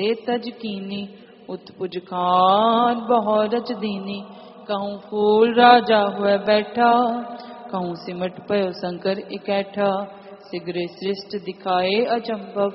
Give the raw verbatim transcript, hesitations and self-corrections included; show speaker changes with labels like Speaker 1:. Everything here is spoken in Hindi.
Speaker 1: तज कीनी उत्पुज खान बहु रच दीनी। कहूँ फूल राजा हुए बैठा कहूँ सिमट पयो शंकर इकैठा। सिगरे सृष्ट दिखाए अचंभव